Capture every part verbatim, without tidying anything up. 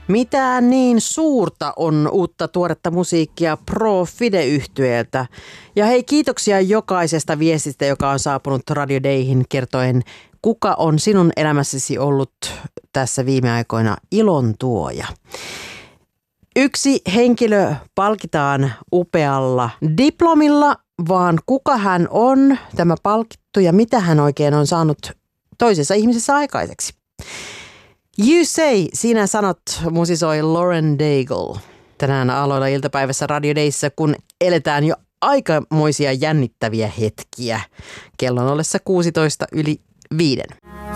Mitään niin suurta on uutta tuoretta musiikkia Pro Fide-yhtyeeltä. Ja hei, kiitoksia jokaisesta viestistä, joka on saapunut Radio Dayhin kertoen, kuka on sinun elämässäsi ollut tässä viime aikoina ilon tuoja. Yksi henkilö palkitaan upealla diplomilla, vaan kuka hän on, tämä palkittu, ja mitä hän oikein on saanut toisessa ihmisessä aikaiseksi. You Say, sinä sanot, musisoi Lauren Daigle. Tänään aloilla iltapäivässä Radio Dayssä, kun eletään jo aikamoisia jännittäviä hetkiä. Kello on ollessa kuusitoista yli viiden.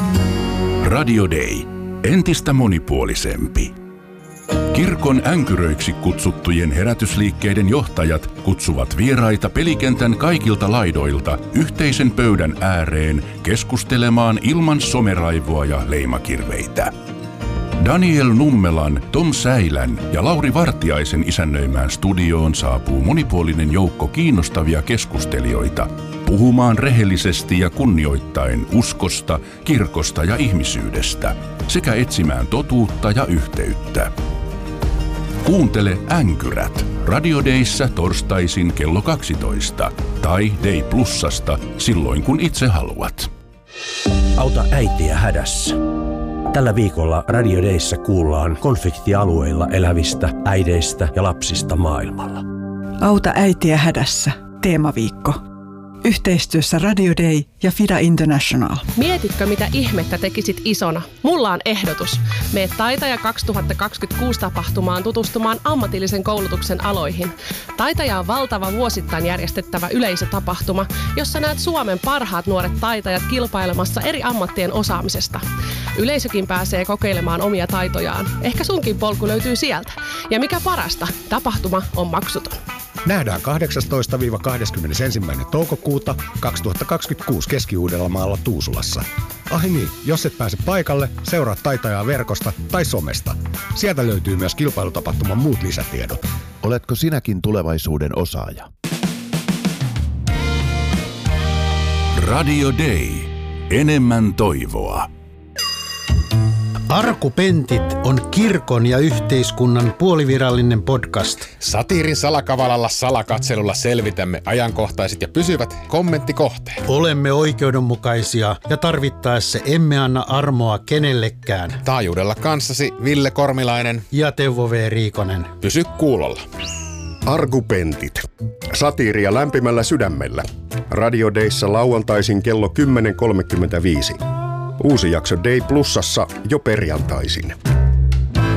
Radio Day. Entistä monipuolisempi. Kirkon änkyröiksi kutsuttujen herätysliikkeiden johtajat kutsuvat vieraita pelikentän kaikilta laidoilta yhteisen pöydän ääreen keskustelemaan ilman someraivoa ja leimakirveitä. Daniel Nummelan, Tom Säilän ja Lauri Vartiaisen isännöimään studioon saapuu monipuolinen joukko kiinnostavia keskustelijoita puhumaan rehellisesti ja kunnioittaen uskosta, kirkosta ja ihmisyydestä sekä etsimään totuutta ja yhteyttä. Kuuntele Änkyrät Radio Dayssä torstaisin kello kaksitoista tai Day Plusasta silloin kun itse haluat. Auta äitiä hädässä. Tällä viikolla Radio Dayssä kuullaan konfliktialueilla elävistä äideistä ja lapsista maailmalla. Auta äitiä hädässä. Teemaviikko. Yhteistyössä Radio Day ja Fida International. Mietitkö, mitä ihmettä tekisit isona? Mulla on ehdotus. Mene Taitaja kaksituhattakaksikymmentäkuusi tapahtumaan tutustumaan ammatillisen koulutuksen aloihin. Taitaja on valtava vuosittain järjestettävä yleisötapahtuma, jossa näet Suomen parhaat nuoret taitajat kilpailemassa eri ammattien osaamisesta. Yleisökin pääsee kokeilemaan omia taitojaan. Ehkä sunkin polku löytyy sieltä. Ja mikä parasta, tapahtuma on maksuton. Nähdään kahdeksastoista kahdeskymmenesensimmäinen toukokuuta kaksituhattakaksikymmentäkuusi Keski-Uudellamaalla Tuusulassa. Ai niin, jos et pääse paikalle, seuraa Taitajaa verkosta tai somesta. Sieltä löytyy myös kilpailutapahtuman muut lisätiedot. Oletko sinäkin tulevaisuuden osaaja? Radio Day. Enemmän toivoa. Arkupentit on kirkon ja yhteiskunnan puolivirallinen podcast. Satiirin salakavalalla salakatselulla selvitämme ajankohtaiset ja pysyvät kommenttikohteet. Olemme oikeudenmukaisia ja tarvittaessa emme anna armoa kenellekään. Taajuudella kanssasi Ville Kormilainen ja Teuvo V. Riikonen. Pysy kuulolla. Arkupentit. Satiiria lämpimällä sydämellä. Radio Dayssä lauantaisin kello kymmenen kolmekymmentäviisi. Uusi jakso Day Plusassa jo perjantaisin.